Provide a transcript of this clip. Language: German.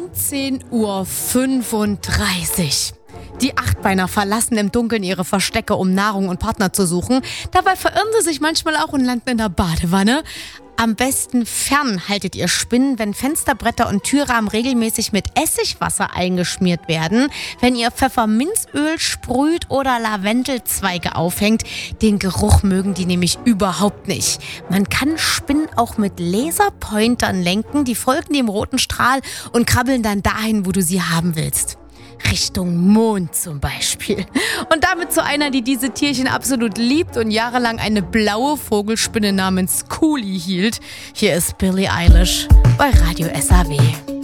19:35 Uhr. Die Achtbeiner verlassen im Dunkeln ihre Verstecke, um Nahrung und Partner zu suchen. Dabei verirren sie sich manchmal auch und landen in der Badewanne. Am besten fernhaltet ihr Spinnen, wenn Fensterbretter und Türrahmen regelmäßig mit Essigwasser eingeschmiert werden, wenn ihr Pfefferminzöl sprüht oder Lavendelzweige aufhängt. Den Geruch mögen die nämlich überhaupt nicht. Man kann Spinnen auch mit Laserpointern lenken, die folgen dem roten Strahl und krabbeln dann dahin, wo du sie haben willst. Richtung Mond zum Beispiel. Und damit zu einer, die diese Tierchen absolut liebt und jahrelang eine blaue Vogelspinne namens Coolie hielt. Hier ist Billie Eilish bei Radio SAW.